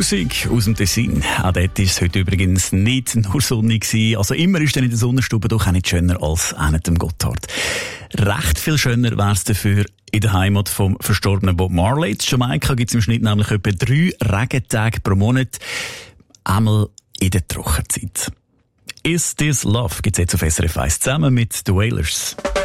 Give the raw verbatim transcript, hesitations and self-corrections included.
Musik aus dem Tessin. Auch dort war es heute übrigens nicht nur sonnig gewesen. Also immer ist dann in der Sonnenstube doch auch nicht schöner als an dem Gotthard. Recht viel schöner wäre es dafür in der Heimat vom verstorbenen Bob Marley. In Jamaika gibt es im Schnitt nämlich etwa drei Regentage pro Monat. Einmal in der Trockenzeit. Is This Love gibt's jetzt auf S R F eins zusammen mit The Wailers.